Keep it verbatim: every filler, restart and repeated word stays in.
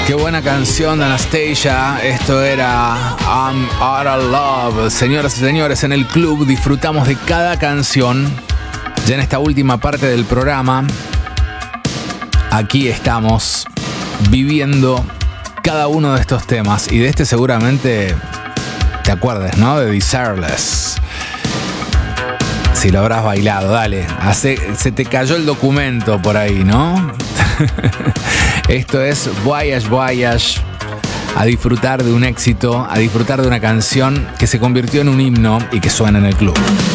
Qué buena canción de Anastasia. Esto era I'm Out of Love. Señoras y señores, en el club disfrutamos de cada canción. Ya en esta última parte del programa, aquí estamos viviendo cada uno de estos temas. Y de este seguramente te acuerdas, ¿no? De Desireless. Si lo habrás bailado, dale. Hace, se te cayó el documento por ahí, ¿no? Esto es Voyage Voyage. A disfrutar de un éxito, a disfrutar de una canción que se convirtió en un himno y que suena en el club.